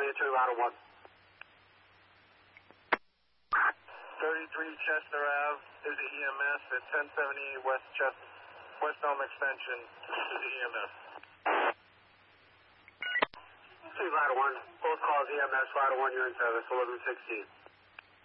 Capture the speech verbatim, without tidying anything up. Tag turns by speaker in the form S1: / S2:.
S1: you two Louder one.
S2: thirty-three Chester Ave is the E M S at ten seventy West Chester, West Elm Extension is the E M S.
S1: two Louder one, both calls E M S, Louder one, you're in service, eleven sixteen.